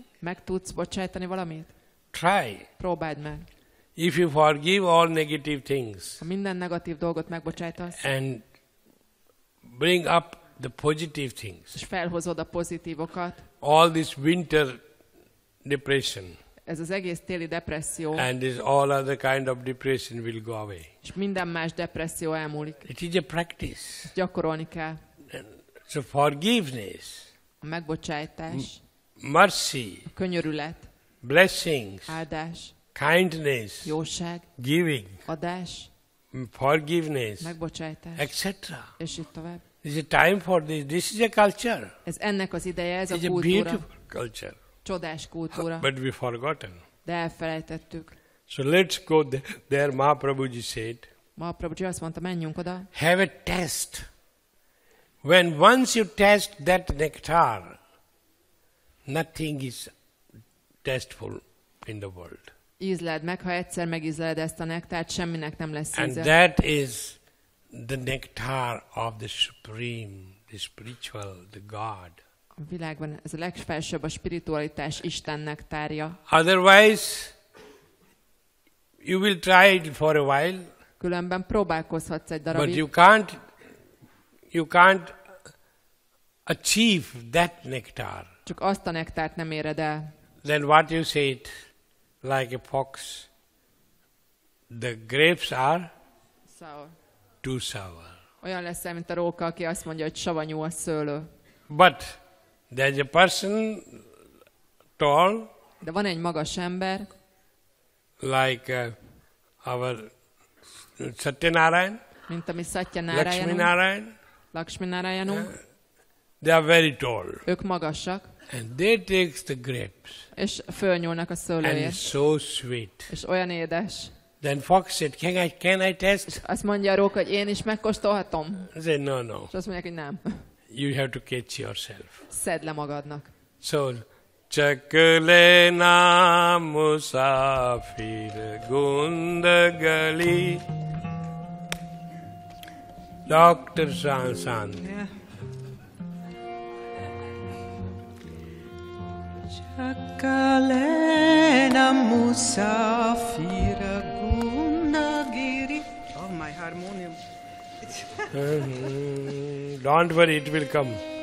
Meg tudsz bocsájtani valamit? Try. Próbáld meg. If you forgive all negative things Ha minden negatív dolgot megbocsájtasz, and bring up the positive things, és felhozod a pozitívokat, all this winter depression ez az egész téli depresszió, and this all other kind of depression will go away. és minden más depresszió elmúlik. It is a practice. Ezt gyakorolni kell. So forgiveness, A megbocsájtás, mercy, a könyörület, blessings, áldás, kindness, jóság, giving, adás, forgiveness, megbocsájtás, etc. és így tovább. This is a time for this. This is a culture. Ez ennek az ideje, ez a It's a kultúra. beautiful culture. Csodás kultúra. But we forgotten. De elfelejtettük. So let's go there. Mahaprabhuji said, Mahaprabhuji azt mondta, menjünk oda. have a test. When once you test that nectar, nothing is tasteful in the world. Ízleld meg, ha egyszer megízleled ezt a nektárt, semminek nem lesz And íze. that is the nectar of the supreme, the spiritual, the God. A világban ez a legfelsőbb, a spiritualitás, Isten nektárja. Otherwise, you will try it for a while, Különben próbálkozhatsz egy but darabig, you can't achieve that nectar. csak azt a nektárt nem éred el. Then what you said, like a fox, the grapes are Sour. too sour. Olyan leszel, mint a róka, aki azt mondja, hogy savanyú a szőlő. But there's a person tall, De van egy magas ember, like our Satyanarayan, mint ami Lakshmi Satyanaráyanunk, Narayan. Lakshminarayanunk, They are very tall. ők magasak, And they takes the grapes. és fölnyúlnak a And szőlőért, it's so sweet. és olyan édes. Then fox said, can I test? Azt mondja a róka, hogy én is megkóstolhatom? I said, no. És azt mondják, hogy nem. You have to catch yourself. Szedd le magadnak. So, Chakle na musafir gundagali. Dr. Sansan. Yeah. Chakalena musafira gundagiri. Oh, my harmonium. Don't worry, it will come.